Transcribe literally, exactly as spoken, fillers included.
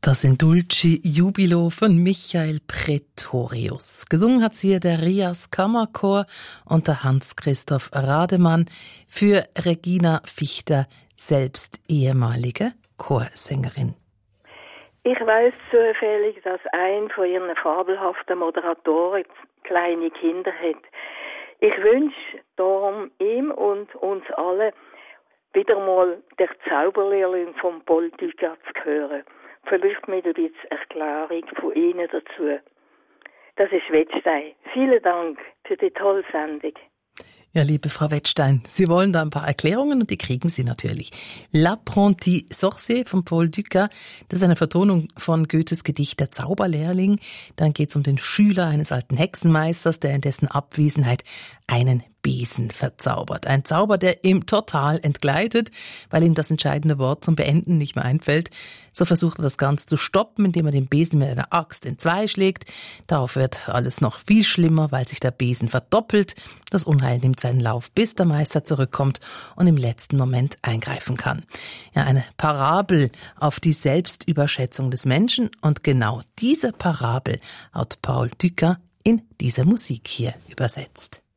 Das Indulci Jubilo von Michael Pretorius. Gesungen hat hier der Rias Kammerchor unter Hans-Christoph Rademann für Regina Fichter, selbst ehemalige Chorsängerin. Ich weiss zufällig, dass ein von ihren fabelhaften Moderatoren kleine Kinder hat. Ich wünsche darum ihm und uns alle wieder mal der Zauberlehrling von Paul Dukas zu hören. Vielleicht mit ein bisschen Erklärung von Ihnen dazu. Das ist Wettstein. Vielen Dank für die tolle Sendung. Ja, liebe Frau Wettstein, Sie wollen da ein paar Erklärungen und die kriegen Sie natürlich. L'Apprenti Sorcier von Paul Dukas, das ist eine Vertonung von Goethes Gedicht Der Zauberlehrling. Dann geht es um den Schüler eines alten Hexenmeisters, der in dessen Abwesenheit einen Besen verzaubert. Ein Zauber, der ihm total entgleitet, weil ihm das entscheidende Wort zum Beenden nicht mehr einfällt. So versucht er das Ganze zu stoppen, indem er den Besen mit einer Axt entzwei schlägt. Darauf wird alles noch viel schlimmer, weil sich der Besen verdoppelt. Das Unheil nimmt seinen Lauf, bis der Meister zurückkommt und im letzten Moment eingreifen kann. Ja, eine Parabel auf die Selbstüberschätzung des Menschen. Und genau diese Parabel hat Paul Dukas in dieser Musik hier übersetzt.